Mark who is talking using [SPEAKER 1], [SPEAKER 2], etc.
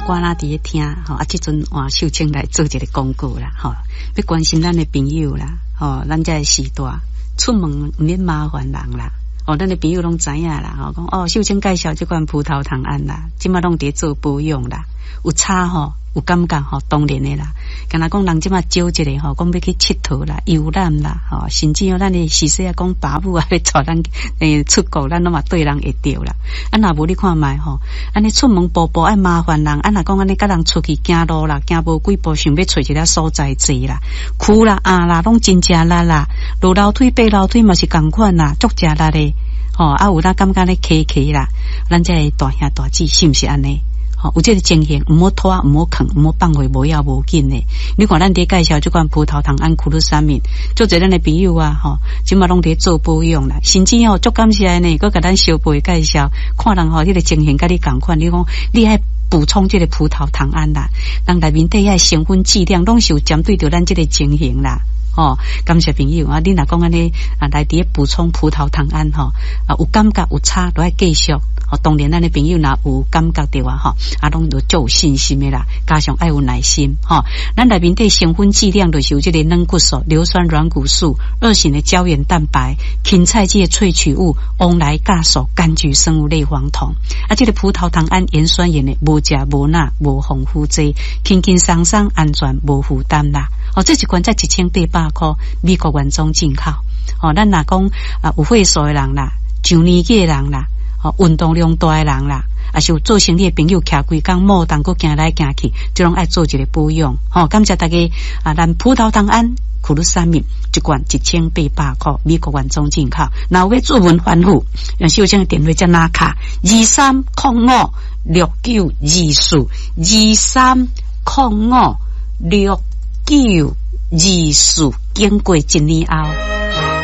[SPEAKER 1] 瓜啦伫咧听吼，即阵换秀清来做一个广告啦吼，要关心咱的朋友啦吼，咱这时代出门唔免麻烦人啦。咱的朋友拢知影啦，讲秀清介绍这款葡萄糖胺啦，即马拢伫做保养啦，有差有感觉当然的啦。敢若讲人即马少一个讲要去佚佗啦、游览啦，甚至咱的时势讲爸母啊要带咱出国，咱拢嘛对人会着啦。若无你看卖安尼出门步步爱麻烦人，若讲安尼甲人出去行路啦，行无几步，想要找一个所在坐啦，苦啦啦，拢真正力啦，落楼梯爬楼梯嘛是共款啦，足食力的。有咱感觉咧起啦，咱这大兄大姐是毋是安尼？有这个情形，唔好拖，唔好啃，唔好放回，无要无紧的。你看咱伫介绍这款葡萄糖胺苦鲁沙敏，做侪咱的朋友啊，即马拢伫做保养啦，甚至足感谢呢，佮甲咱小辈介绍，看人这个情形甲你共款，你讲你爱补充这个葡萄糖胺啦，人内面底下成分剂量拢是有针对着咱这个情形啦。感谢朋友啊！你若讲安尼来伫补充葡萄糖胺有感觉有差，都爱继续。当然咱的朋友若有感觉到拢就足有信心的啦，加上爱有耐心咱内面的成分剂量就是有这个软骨素、硫酸软骨素、2型的胶原蛋白、芹菜剂的萃取物、翁来酵素、柑橘生物类黄酮这个葡萄糖胺盐酸盐的无食无钠无防腐剂，轻轻松松安全无负担啦。这一罐才1800块，美国原装进口。咱若讲有岁数的人啦，上年纪的人啦，运动量大的人啦，也是有做生意的朋友，徛规工莫当佫行来行去，就拢爱做一个保养。感谢大家咱葡萄糖胺苦鲁沙敏一罐1800块，美国原装进口。若有要注文反复，用秀清的电话再拿卡23056924，23056924，经过1年后。